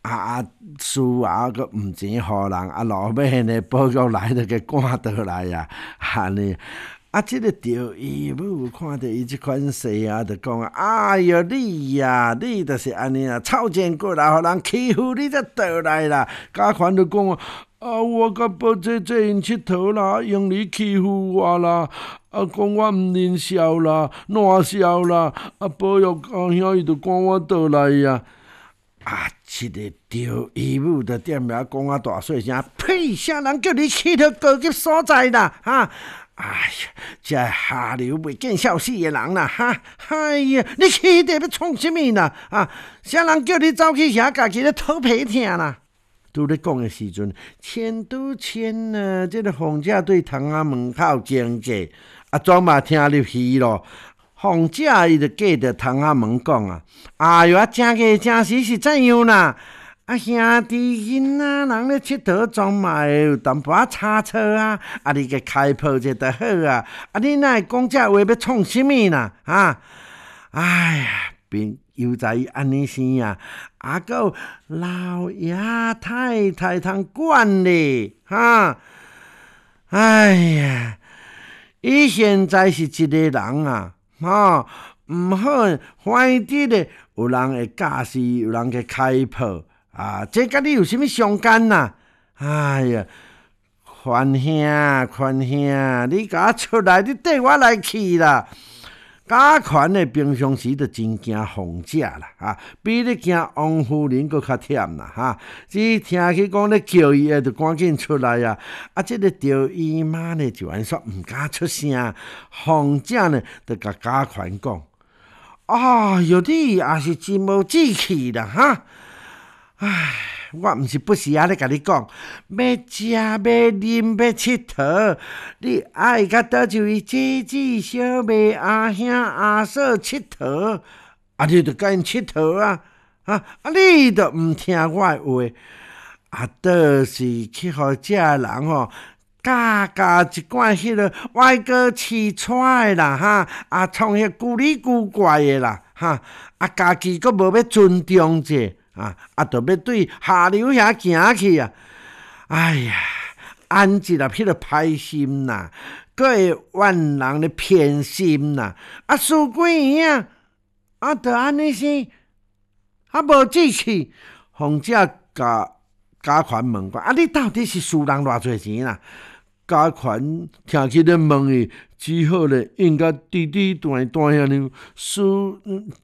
输个毋钱互人，落尾呢保育来就给赶倒来啊，安尼。即个钓鱼母看到伊即款势就讲哎哟你你就是安尼啦，操贱过来，互人欺负你才倒来啦。家款就讲我甲保姐因佚佗啦，用你欺负我啦，讲我毋仁孝啦，烂孝啦，保育阿兄伊就赶我倒来呀。即个钓鱼母就踮遐讲大细声，呸！啥人叫你去到高级所在啦？哎呀，这下流袂见孝死的人啦！哎呀，你去伫要创啥物啦？啥人叫你走去遐家己咧讨皮疼啦？拄咧讲的时阵，千拄千啊！这个凤姐对窗仔门口经过，庄嘛听入去咯。凤姐伊就隔着窗仔门讲哎哟，真个真实是怎样啦？兄弟囡仔人咧佚佗，总嘛会有淡薄差错啊！你个开炮者就好啊！你哪会讲这话要创啥物啦？哎呀，便又在伊安尼生啊！有老爷太太通管咧，哎呀，伊现在是一个人啊，毋好怀疑咧，有人会驾驶，有人会开炮。这甲你有啥物相干呐？哎呀，宽兄，你甲我出来，你缀我来去啦！家权的平常时就真惊凤姐啦，比你惊王夫人佫较忝啦，只听去讲咧叫伊就赶紧出来啊！这个钓鱼妈呢就安说毋敢出声，凤姐呢就甲家权讲：哟，你也是真无志气啦，我毋是不时咧甲你讲，要食要啉要佚佗，你爱甲倒就伊姐姊小妹阿兄阿嫂佚佗，你就甲因佚佗你就毋听我的话，倒是去互这人加一罐迄个歪哥饲出的啦，创遐古里古怪的啦，家己佫无要尊重者。就要对下流遐行去啊！哎呀，安一粒迄个歹心呐，佫会怨人咧偏心呐！输几年就安尼生，无志气。凤姐甲家权问讲：你到底是输人偌济钱啦？家权听起咧问伊，只好咧应该滴滴断断遐尼输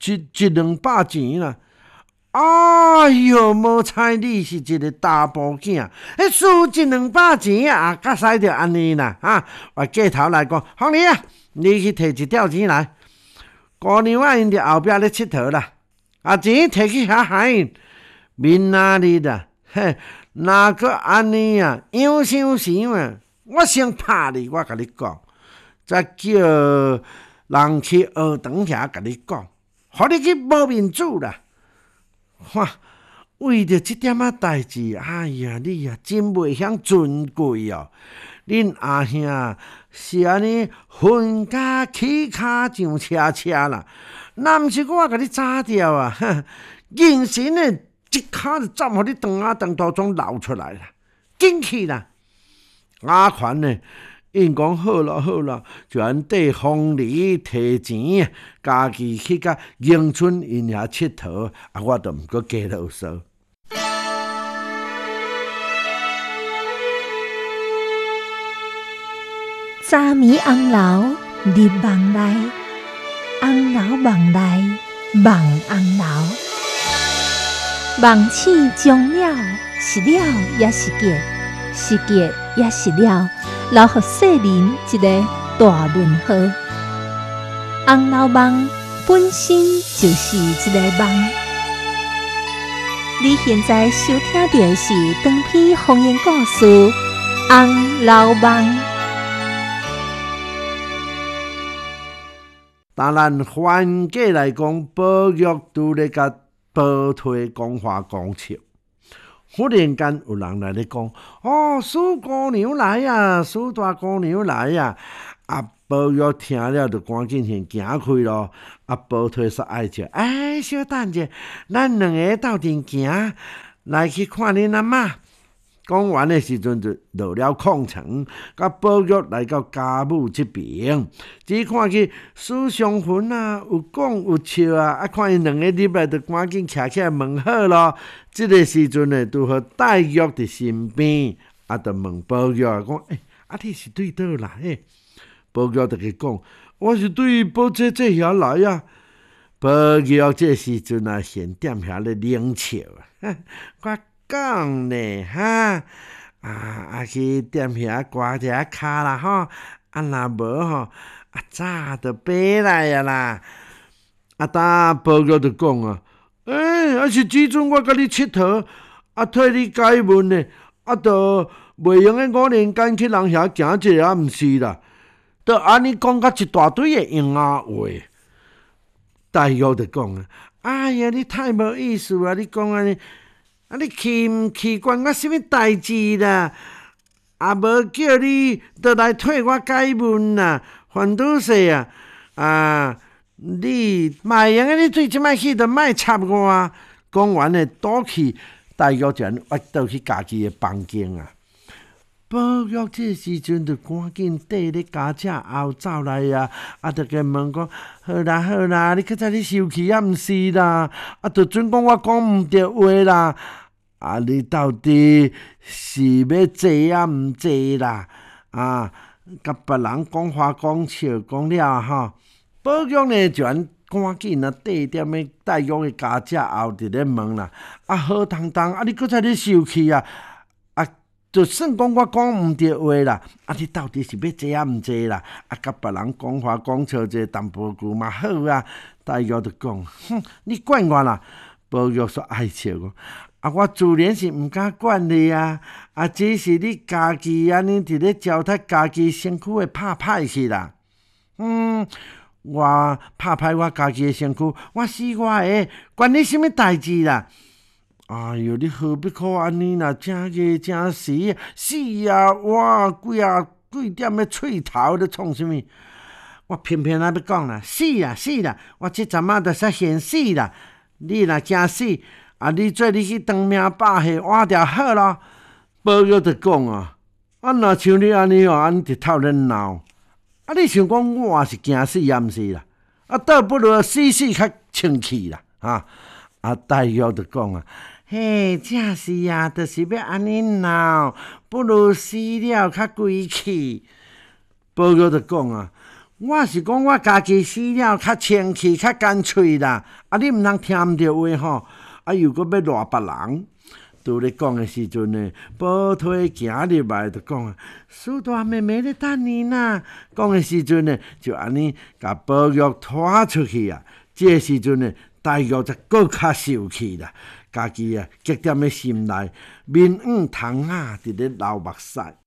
100-200钱啦。哎哟，无猜你是一个大步囝，输100-200钱甲使着安尼啦，我过头来讲，凤梨你去摕一吊钱来，姑娘因伫后壁咧佚佗啦，钱摕去遐害因，明仔日啦，若个安尼养伤想我先拍你，我甲你讲，再叫人去学堂遐甲你讲，互你去无面子啦。为着这点代志，哎呀，你真袂晓尊贵哦！恁阿兄是安尼混家起骹上车啦，若毋是我甲你炸掉人生的一骹就斩互你肠途中流出来啦，紧去啦！阿权呢？因讲好啦，就按缀凤梨摕钱，家己去甲迎春因遐佚佗，我就毋过加啰嗦。 早暝红楼入梦内，红楼梦内梦红楼。梦醒终了，是了也是结，是结也是了。留予世人一个大问号。红楼梦本身就是一个梦。你现在收听到的是长篇方言故事《红楼梦》。 当然，反过来讲，宝玉拄咧甲宝推讲话讲笑。忽然间有人来咧讲，苏姑娘来呀，苏大姑娘来呀！宝玉听了就赶紧先行开咯。宝推说爱笑，小等者，咱两个斗阵行， 来去看恁阿嬷。讲完的时阵就落了矿场，甲宝玉来到家母这边，只看去史湘云啊，有讲有笑啊，看因两个入来，就赶紧徛起来问好咯。这个时阵呢，拄好黛玉伫身边，就问宝玉讲：你是对倒来？宝玉就去讲：我是对宝姐姐遐来啊。宝玉这时阵啊，先踮遐咧冷笑啊，我讲呢去踮遐刮一下骹啦吼，若无吼早就爬来啊啦。当宝玉就讲啊，是即阵我甲你佚佗，替你解闷呢，就袂用个5年间去人遐行一下，毋是啦，就安尼讲甲一大堆的闲话。黛玉就讲啊，哎呀，你太无意思啊！你讲安尼。你气毋气关我什么代志啦？无叫你倒来替我解闷啦，范主席啊！你卖用你对即摆去就莫插我啊！讲完的倒去，黛玉就挖倒去家己的房间啊。宝玉这时阵就赶紧缀咧家姐后走来啊！就甲问讲：好啦，你较早你生气啊？毋是啦，就准讲我讲毋对话啦。你到底是要坐啊？毋坐啦？甲别人讲话讲笑讲了吼，宝玉呢就赶紧缀踮咧黛玉的家姐后伫咧问啦。好当当，你搁在咧生气啊？就算讲我讲毋对话啦，你到底是要坐啊？毋坐啦？甲别人讲话讲笑者淡薄句嘛好啊。黛玉就讲：你管我啦！宝玉说爱笑讲。我自然是毋敢管你啊！只是你家己安尼伫咧糟蹋家己身躯的拍歹去啦。我拍歹我家己的身躯，我死我的，关你什么代志啦？哎哟，你何必可安尼啦？真个真死啊！哇，几点的喙头咧创什么？我偏偏要讲啦，死啦！我即阵仔就使现死啦！你若惊死？你做你去当命把戏换掉好咯。宝玉就讲啊，若像你安尼安直透咧闹。你想讲我是惊死也毋是啦？倒不如死较清气啦。黛玉就讲啊，嘿，正是啊，就是要安尼闹，不如死了较归气。宝玉就讲啊，我是讲我家己死了较清气较干脆啦。你毋通听毋着话吼。又搁要赖别人，拄咧讲的时阵呢，宝推行入来就讲啊，苏大妹妹咧等你呐。讲的时阵呢，就安尼甲宝玉拖出去啊。这时阵呢，黛玉就搁较受气啦，家己激踮咧心内，面黄糖啊，伫咧流目屎。